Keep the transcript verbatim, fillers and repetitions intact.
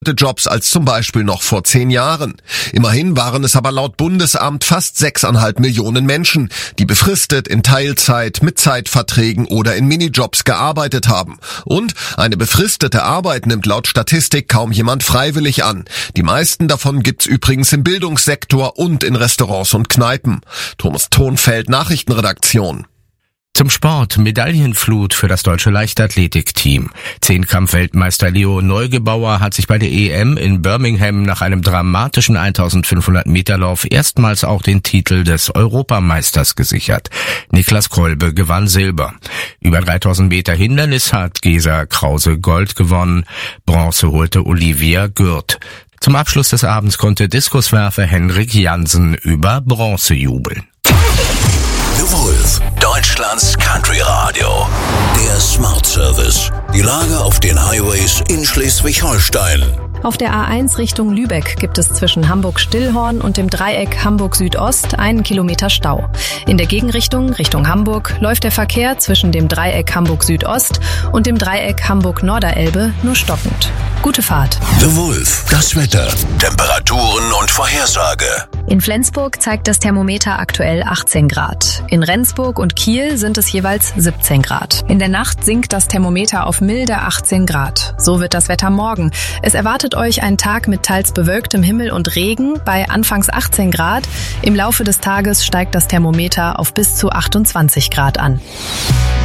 Jobs als zum Beispiel noch vor zehn Jahren. Immerhin waren es aber laut Bundesamt fast sechseinhalb Millionen Menschen, die befristet in Teilzeit, mit Zeitverträgen oder in Minijobs gearbeitet haben. Und eine befristete Arbeit nimmt laut Statistik kaum jemand freiwillig an. Die meisten davon gibt's übrigens im Bildungssektor und in Restaurants und Kneipen. Thomas Thonfeld, Nachrichtenredaktion. Zum Sport, Medaillenflut für das deutsche Leichtathletikteam. Zehnkampf-Weltmeister Leo Neugebauer hat sich bei der E M in Birmingham nach einem dramatischen eintausendfünfhundert Meter Lauf erstmals auch den Titel des Europameisters gesichert. Niklas Kolbe gewann Silber. Über dreitausend Meter Hindernis hat Gesa Krause Gold gewonnen. Bronze holte Olivia Gürt. Zum Abschluss des Abends konnte Diskuswerfer Henrik Jansen über Bronze jubeln. The Wolf, Deutschlands Country Radio. Der Smart Service. Die Lage auf den Highways in Schleswig-Holstein. Auf der A eins Richtung Lübeck gibt es zwischen Hamburg-Stillhorn und dem Dreieck Hamburg-Südost einen Kilometer Stau. In der Gegenrichtung, Richtung Hamburg, läuft der Verkehr zwischen dem Dreieck Hamburg-Südost und dem Dreieck Hamburg-Norderelbe nur stockend. Gute Fahrt. The Wolf, das Wetter, Temperaturen und Vorhersage. In Flensburg zeigt das Thermometer aktuell achtzehn Grad. In Rendsburg und Kiel sind es jeweils siebzehn Grad. In der Nacht sinkt das Thermometer auf milde achtzehn Grad. So wird das Wetter morgen. Es erwartet euch ein Tag mit teils bewölktem Himmel und Regen bei anfangs achtzehn Grad. Im Laufe des Tages steigt das Thermometer auf bis zu achtundzwanzig Grad an.